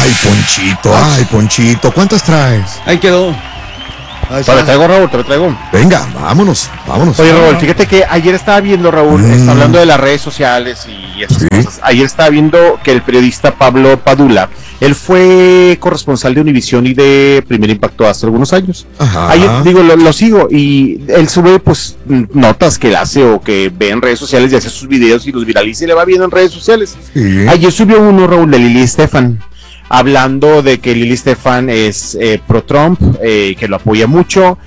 Ay, Ponchito, ¿cuántas traes? Ahí quedó. Te lo traigo, Raúl, te lo traigo. Venga, vámonos. Oye, Raúl, fíjate que ayer estaba viendo, Raúl, está hablando de las redes sociales y esas cosas. Ayer estaba viendo que el periodista Pablo Padula, él fue corresponsal de Univisión y de Primer Impacto hace algunos años. Ajá. Ayer, digo, lo sigo y él sube, pues, notas que él hace o que ve en redes sociales y hace sus videos y los viraliza y le va bien en redes sociales. Sí. Ayer subió uno, Raúl, de Lili Estefan, hablando de que Lili Estefan es pro-Trump, que lo apoya mucho,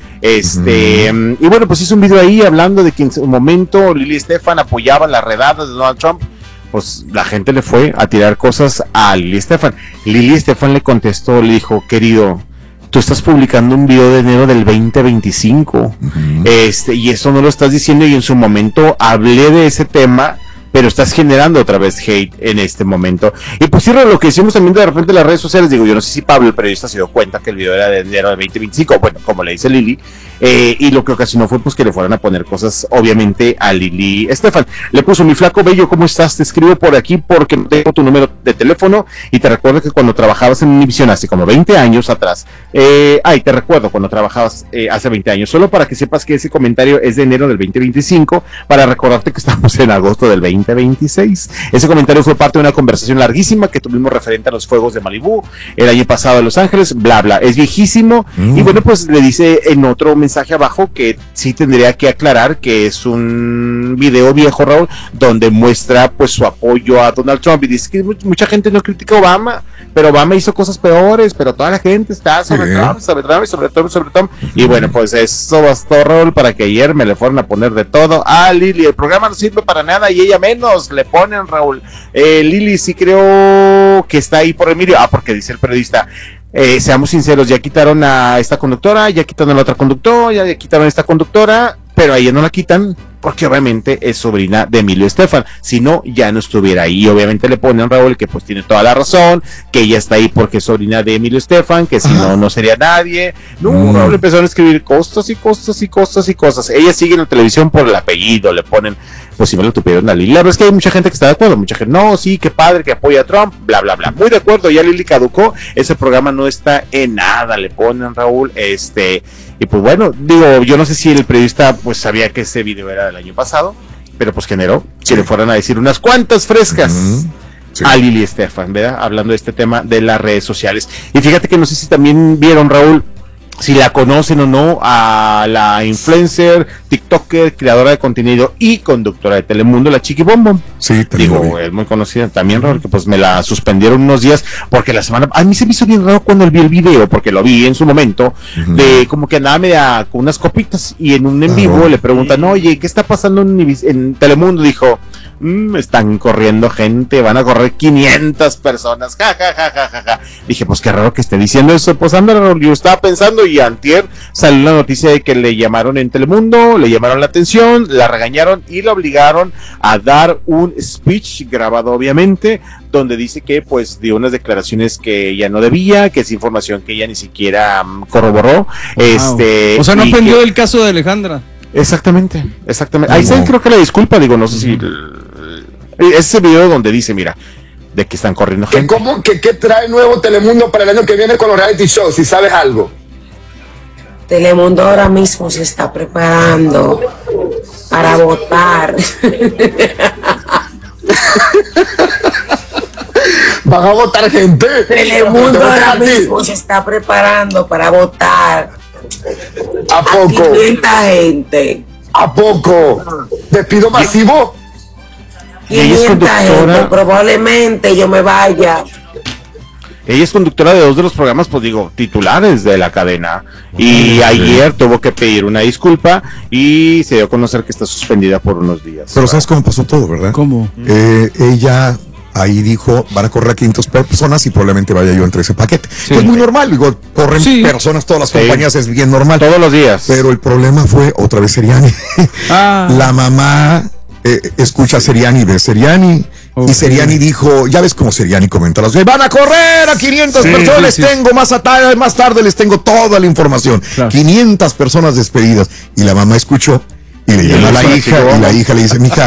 y bueno, pues hizo un video ahí hablando de que en su momento Lili Estefan apoyaba las redadas de Donald Trump. Pues la gente le fue a tirar cosas a Lili Estefan. Lili Estefan le contestó, le dijo: querido, tú estás publicando un video de enero del 2025, y eso no lo estás diciendo, y en su momento hablé de ese tema, pero estás generando otra vez hate en este momento. Y pues sí, lo que decimos también de repente en las redes sociales, digo, yo no sé si Pablo, el periodista, se dio cuenta que el video era de enero del 2025, bueno, como le dice Lili, y lo que ocasionó fue pues que le fueran a poner cosas, obviamente, a Lili Estefan. Le puso: mi flaco bello, ¿cómo estás? Te escribo por aquí porque no tengo tu número de teléfono, y te recuerdo que cuando trabajabas en Univisión hace como 20 años atrás, te recuerdo cuando trabajabas hace 20 años, solo para que sepas que ese comentario es de enero del 2025, para recordarte que estamos en agosto del 2026. Ese comentario fue parte de una conversación larguísima que tuvimos referente a los fuegos de Malibú el año pasado en Los Ángeles, bla bla, es viejísimo. Y bueno, pues le dice en otro mensaje abajo que sí tendría que aclarar que es un video viejo, Raúl, donde muestra pues su apoyo a Donald Trump, y dice que mucha gente no critica a Obama, pero Obama hizo cosas peores, pero toda la gente está sobre Trump, y bueno, pues eso bastó, Raúl, para que ayer me le fueran a poner de todo a Lili. El programa no sirve para nada y ella menos, le ponen, Raúl. Lili sí creo que está ahí por Emilio, porque dice el periodista: seamos sinceros, ya quitaron a esta conductora, ya quitaron a la otra conductora, ya quitaron a esta conductora, pero a ella no la quitan porque obviamente es sobrina de Emilio Estefan, si no, ya no estuviera ahí. Y obviamente le ponen, Raúl, que pues tiene toda la razón, que ella está ahí porque es sobrina de Emilio Estefan, que si no, no sería nadie. No, Raúl, empezaron a escribir cosas. Ella sigue en la televisión por el apellido, le ponen, pues si me lo tuvieron a Lili. La verdad es que hay mucha gente que está de acuerdo, mucha gente, no, sí, qué padre, que apoya a Trump, bla, bla, bla. Muy de acuerdo, ya Lili caducó, ese programa no está en nada, le ponen, Raúl, y pues bueno, digo, yo no sé si el periodista pues sabía que ese video era del año pasado, pero pues generó que le fueran a decir unas cuantas frescas a Lili Estefan, ¿verdad? Hablando de este tema de las redes sociales. Y fíjate que no sé si también vieron, Raúl, si la conocen o no, a la influencer, tiktoker, creadora de contenido y conductora de Telemundo, la Chiqui Bom Bom. Sí, digo, es muy conocida también, Raúl, que pues me la suspendieron unos días porque la semana, a mí se me hizo bien raro cuando vi el video, porque lo vi en su momento, de como que andaba media con unas copitas, y en un en vivo le preguntan: oye, ¿qué está pasando en Telemundo? Dijo: están corriendo gente, van a correr 500 personas, ja. Dije, pues qué raro que esté diciendo eso. Pues anda, yo estaba pensando, y antier salió la noticia de que le llamaron en Telemundo, le llamaron la atención, la regañaron y la obligaron a dar un speech grabado, obviamente, donde dice que pues dio unas declaraciones que ella no debía, que es información que ella ni siquiera corroboró. O sea, no aprendió del caso de Alejandra. Exactamente. Ahí se creo que la disculpa, digo, no sé si ese video donde dice, mira, de que están corriendo gente. ¿Qué trae nuevo Telemundo para el año que viene con los reality shows, si sabes algo? Telemundo ahora mismo se está preparando para votar. ¿Van a votar gente? Telemundo ahora mismo se está preparando para votar. ¿A poco? 500 gente. ¿A poco? ¿Despido masivo? 500 gente, probablemente yo me vaya. Ella es conductora de 2 de los programas, pues digo, titulares de la cadena. Y ayer tuvo que pedir una disculpa y se dio a conocer que está suspendida por unos días. Pero ¿sabes cómo pasó todo, verdad? ¿Cómo? Ella ahí dijo: van a correr a 500 personas y probablemente vaya yo entre ese paquete. Sí. Es muy normal, digo, corren personas, todas las compañías, es bien normal. Todos los días. Pero el problema fue otra vez Seriani. La mamá escucha a Seriani, ve a Seriani. Okay. Y Seriani dijo, ya ves cómo Seriani comenta, van a correr a 500 personas, les tengo más tarde les tengo toda la información. Claro. 500 personas despedidas. Y la mamá escuchó y le llama a la hija, y la hija le dice: mija,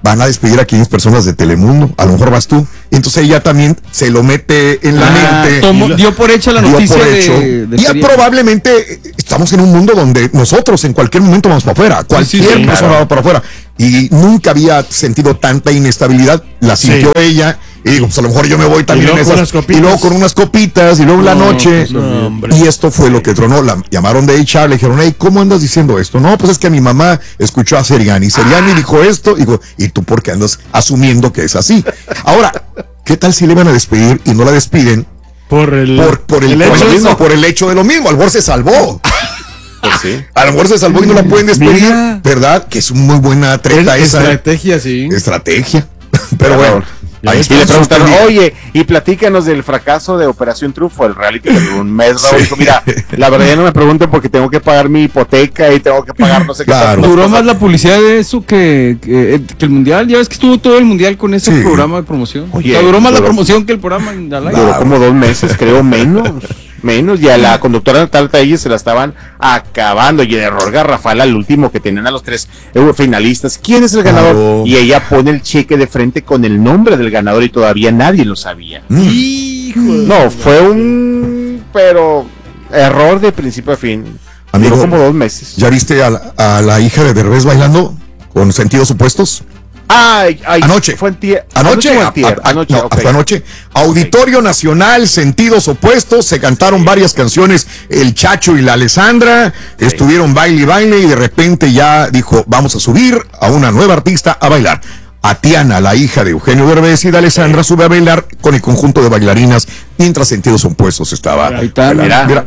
van a despedir a 15 personas de Telemundo, a lo mejor vas tú. Y entonces ella también se lo mete en la mente. Dio por hecha la noticia de y probablemente estamos en un mundo donde nosotros en cualquier momento vamos para afuera, cualquier persona va para afuera. Y nunca había sentido tanta inestabilidad, la sintió ella. Y digo, pues a lo mejor yo me voy también en esas. Y luego con unas copitas, y luego en la noche. Y esto fue lo que tronó. La llamaron de HR, le dijeron, hey, ¿cómo andas diciendo esto? No, pues es que mi mamá escuchó a Seriani. Seriani dijo esto. Y digo, ¿y tú por qué andas asumiendo que es así? Ahora, ¿qué tal si le van a despedir y no la despiden? Por el hecho de lo mismo. A lo mejor se salvó. Pues sí. A lo mejor se salvó y no la pueden despedir, ¿verdad? Que es una muy buena treta esa. Estrategia, sí. Estrategia. Pero bueno. Ahí y le preguntaron, oye, y platícanos del fracaso de Operación Triunfo, el reality de un mes, Raúl. Sí. Mira, la verdad ya no me pregunten porque tengo que pagar mi hipoteca y tengo que pagar no sé qué. Duró más la publicidad de eso que el mundial. Ya ves que estuvo todo el mundial con ese programa de promoción. Oye, duró más la promoción que el programa. Duró como 2 meses, creo, menos, y a la conductora Natalia Telles se la estaban acabando, y el error garrafal al último que tenían a los 3 finalistas. ¿Quién es el ganador? Y ella pone el cheque de frente con el nombre del ganador y todavía nadie lo sabía. No, fue un error de principio a fin. Amigo, duró como 2 meses. ¿Ya viste a la hija de Derbez bailando con sentidos opuestos? Anoche. Fue Anoche. Fue anoche. Auditorio Nacional, sentidos opuestos. Se cantaron varias canciones. El Chacho y la Alessandra estuvieron baile y de repente ya dijo, vamos a subir a una nueva artista a bailar. Atiana, la hija de Eugenio Derbez y de Alessandra, sube a bailar con el conjunto de bailarinas mientras sentidos opuestos estaba. Ahí está, mira.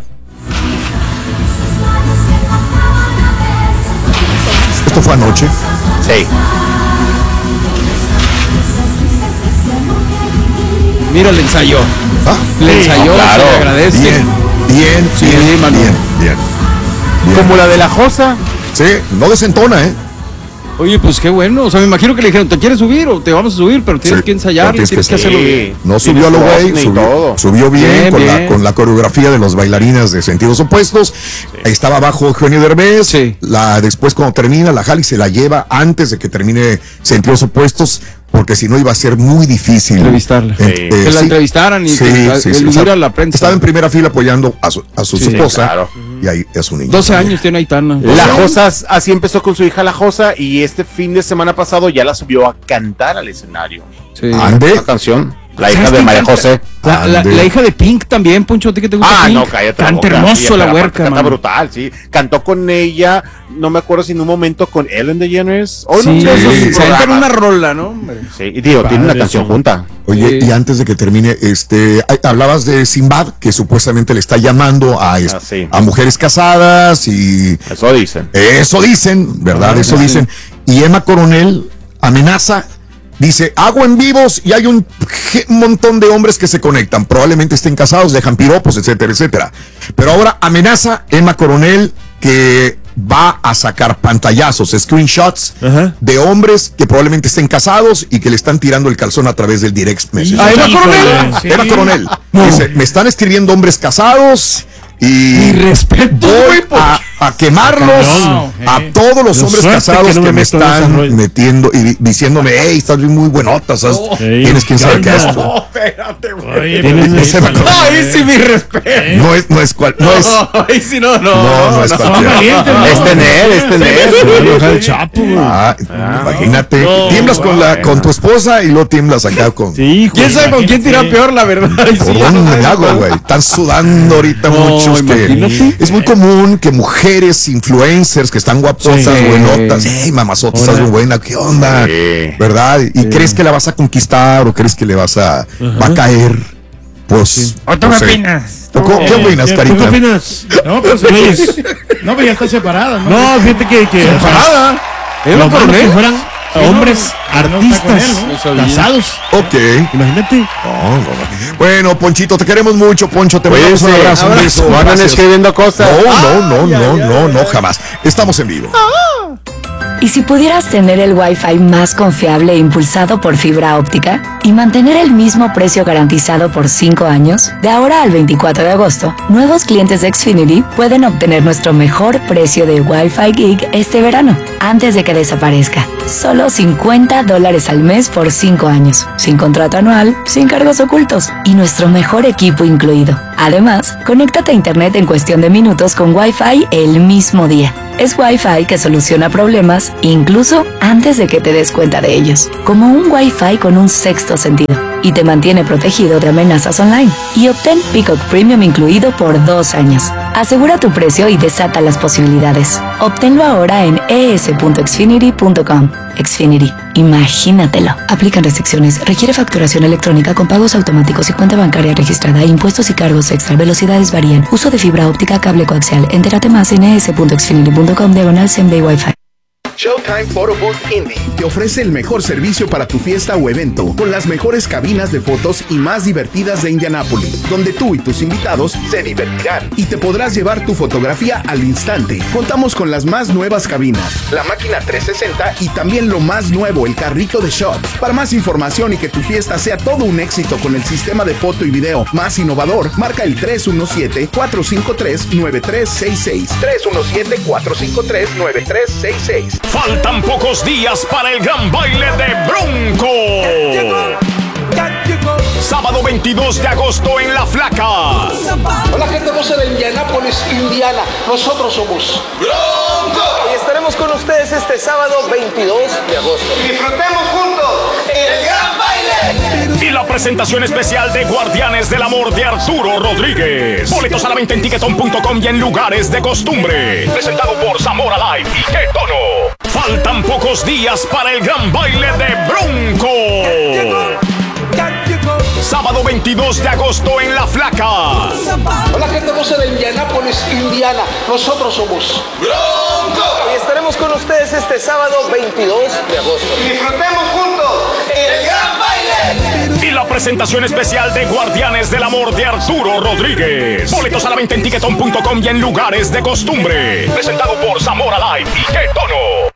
Esto fue anoche. Sí. Mira, le ensayó. Le ensayó, claro. Se le agradece. Bien. Como la de la Josa. Sí, no desentona, Oye, pues qué bueno. O sea, me imagino que le dijeron, ¿te quieres subir o te vamos a subir? Pero tienes que ensayar, tienes que hacerlo bien. No subió a lo güey, subió bien, con la coreografía de los bailarinas de sentidos opuestos. Sí. Estaba abajo Eugenio Derbez. Sí. Después cuando termina, la jala y se la lleva antes de que termine sentidos opuestos, porque si no iba a ser muy difícil entrevistarla. Que la entrevistaran y que a la prensa. Estaba en primera fila apoyando a su esposa. Claro. Y ahí es un niño. 12 años tiene Aitana. La Josa, así empezó con su hija La Josa, y este fin de semana pasado ya la subió a cantar al escenario. Sí. ¿Ande? Una canción. La hija de María José. La hija de Pink también, Poncho, ¿a ti que te gusta Pink? No, cállate. Canta hermoso la huerca, canta brutal, sí. Cantó con ella, no me acuerdo si en un momento con Ellen DeGeneres. Se cantan una rola, ¿no? Sí, y digo, tiene una canción junta. Oye, y antes de que termine, hablabas de Sinbad, que supuestamente le está llamando a mujeres casadas y... Eso dicen, ¿verdad? Eso dicen. Y Emma Coronel amenaza. Dice, hago en vivos y hay un montón de hombres que se conectan. Probablemente estén casados, dejan piropos, etcétera, etcétera. Pero ahora amenaza Emma Coronel que va a sacar pantallazos, screenshots de hombres que probablemente estén casados y que le están tirando el calzón a través del direct message. Emma Coronel. Sí. Emma Coronel. Dice, me están escribiendo hombres casados y respeto, voy a quemarlos a todos los hombres casados que me están metiendo y diciéndome, hey, estás muy buenota, tienes quien sabe qué es. No, espérate, güey. Ay, sí, mi respeto. No es cual. No es cualquiera. Es tener. El Chapo, imagínate. Tiemblas con tu esposa y luego tiemblas acá con. Sí, ¿quién sabe con quién tira peor, la verdad? ¿Por dónde me hago, güey? Están sudando ahorita muchos. Es muy común que mujeres influencers que están guapotas, buenotas, hey, mamazotas, estás muy buena, ¿qué onda? ¿Verdad? ¿Y crees que la vas a conquistar o crees que le va a caer? Pues. ¿O tú qué opinas? ¿Qué opinas, Carita? ¿Qué opinas? No, pues ya está separada, ¿no? No, fíjate que separada. Lo malo que fueran hombres artistas casados. Ok. Imagínate. No. Bueno, Ponchito, te queremos mucho, Poncho. Te mandamos un abrazo, un beso. Van escribiendo cosas. No, jamás. Estamos en vivo. ¿Y si pudieras tener el Wi-Fi más confiable e impulsado por fibra óptica y mantener el mismo precio garantizado por 5 años? De ahora al 24 de agosto, nuevos clientes de Xfinity pueden obtener nuestro mejor precio de Wi-Fi Gig este verano, antes de que desaparezca. Solo $50 al mes por 5 años, sin contrato anual, sin cargos ocultos y nuestro mejor equipo incluido. Además, conéctate a internet en cuestión de minutos con Wi-Fi el mismo día. Es Wi-Fi que soluciona problemas incluso antes de que te des cuenta de ellos. Como un Wi-Fi con un sexto sentido. Y te mantiene protegido de amenazas online. Y obtén Peacock Premium incluido por 2 años. Asegura tu precio y desata las posibilidades. Obténlo ahora en es.xfinity.com. Xfinity. Imagínatelo. Aplican restricciones. Requiere facturación electrónica con pagos automáticos y cuenta bancaria registrada. Impuestos y cargos extra. Velocidades varían. Uso de fibra óptica, cable coaxial. Entérate más en es.xfinity.com/same-day Wi-Fi. Showtime Photo Booth Indie te ofrece el mejor servicio para tu fiesta o evento, con las mejores cabinas de fotos y más divertidas de Indianápolis, donde tú y tus invitados se divertirán y te podrás llevar tu fotografía al instante. Contamos con las más nuevas cabinas, la máquina 360 y también lo más nuevo, el carrito de shots. Para más información y que tu fiesta sea todo un éxito con el sistema de foto y video más innovador, marca el 317-453-9366. 317-453-9366. Faltan pocos días para el gran baile de Bronco. Sábado 22 de agosto en La Flaca. Hola, gente hermosa de Indianápolis, Indiana. Nosotros somos Bronco. Y estaremos con ustedes este sábado 22 de agosto. Disfrutemos juntos el gran baile. Y la presentación especial de Guardianes del Amor de Arturo Rodríguez. Boletos a la venta en Tiquetón.com y en lugares de costumbre. Presentado por Zamora Live y Qué Tono. Faltan pocos días para el gran baile de Bronco. Sábado 22 de agosto en La Flaca. Hola, gente hermosa de Indianápolis, Indiana. Nosotros somos Bronco. Y estaremos con ustedes este sábado 22 de agosto. Disfrutemos juntos el gran baile. Y la presentación especial de Guardianes del Amor de Arturo Rodríguez. Boletos a la venta en Tiquetón.com y en lugares de costumbre. Presentado por Zamora Live y Qué Tono.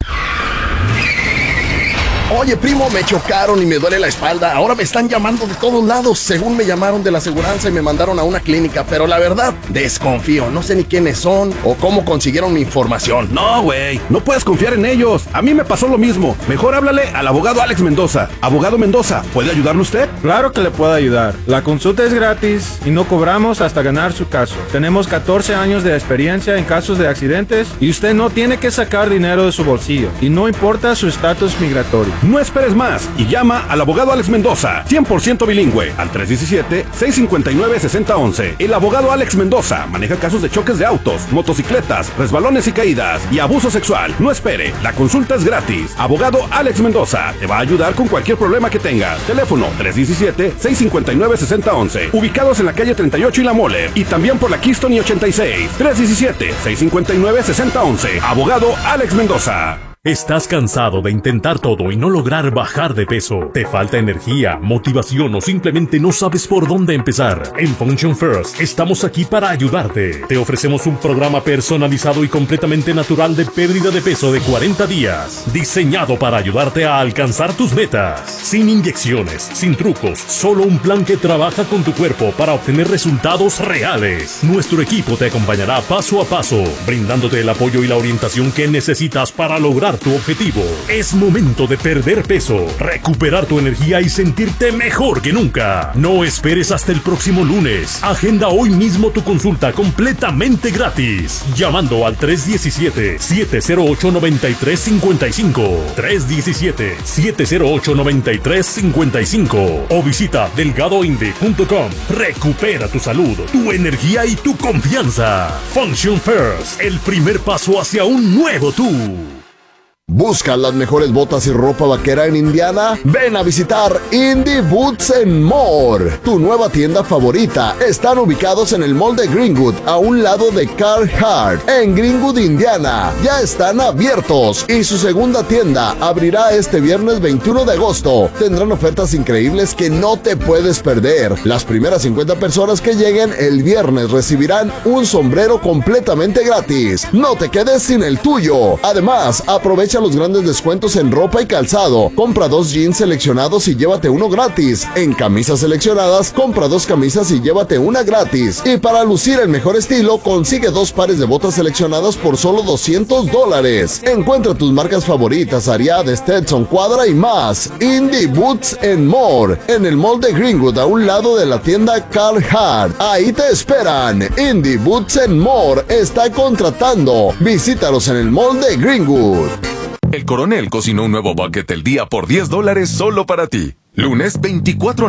Oye, primo, me chocaron y me duele la espalda. Ahora me están llamando de todos lados. Según me llamaron de la aseguranza y me mandaron a una clínica. Pero la verdad, desconfío. No sé ni quiénes son o cómo consiguieron mi información. No, güey. No puedes confiar en ellos. A mí me pasó lo mismo. Mejor háblale al abogado Alex Mendoza. Abogado Mendoza, ¿puede ayudarle usted? Claro que le puedo ayudar. La consulta es gratis y no cobramos hasta ganar su caso. Tenemos 14 años de experiencia en casos de accidentes y usted no tiene que sacar dinero de su bolsillo. Y no importa su estatus migratorio. No esperes más y llama al abogado Alex Mendoza, 100% bilingüe, al 317-659-6011. El abogado Alex Mendoza maneja casos de choques de autos, motocicletas, resbalones y caídas y abuso sexual. No espere, la consulta es gratis. Abogado Alex Mendoza te va a ayudar con cualquier problema que tengas. Teléfono 317-659-6011. Ubicados en la calle 38 y La Mole y también por la Keystone y 86. 317-659-6011. Abogado Alex Mendoza. ¿Estás cansado de intentar todo y no lograr bajar de peso? ¿Te falta energía, motivación o simplemente no sabes por dónde empezar? En Function First estamos aquí para ayudarte. Te ofrecemos un programa personalizado y completamente natural de pérdida de peso de 40 días, diseñado para ayudarte a alcanzar tus metas. Sin inyecciones, sin trucos, solo un plan que trabaja con tu cuerpo para obtener resultados reales. Nuestro equipo te acompañará paso a paso, brindándote el apoyo y la orientación que necesitas para lograr tu objetivo. Es momento de perder peso, recuperar tu energía y sentirte mejor que nunca. No esperes hasta el próximo lunes. Agenda hoy mismo tu consulta completamente gratis, llamando al 317-708-9355, 317-708-9355 o visita delgadoinde.com. Recupera tu salud, tu energía y tu confianza. Function First, el primer paso hacia un nuevo tú. ¿Buscas las mejores botas y ropa vaquera en Indiana? Ven a visitar Indie Boots and More, tu nueva tienda favorita. Están ubicados en el mall de Greenwood, a un lado de Carhartt, en Greenwood, Indiana. Ya están abiertos y su segunda tienda abrirá este viernes 21 de agosto. Tendrán ofertas increíbles que no te puedes perder. Las primeras 50 personas que lleguen el viernes recibirán un sombrero completamente gratis. No te quedes sin el tuyo. Además, aprovecha Aprovecha los grandes descuentos en ropa y calzado. Compra 2 jeans seleccionados y llévate uno gratis. En camisas seleccionadas, compra 2 camisas y llévate una gratis. Y para lucir el mejor estilo, consigue 2 pares de botas seleccionadas por solo $200. Encuentra tus marcas favoritas, Ariat, Stetson, Cuadra y más. Indie Boots and More, en el mall de Greenwood, a un lado de la tienda Carhartt. Ahí te esperan. Indie Boots and More está contratando. Visítalos en el mall de Greenwood. El Coronel cocinó un nuevo bucket del día por $10 solo para ti. Lunes 24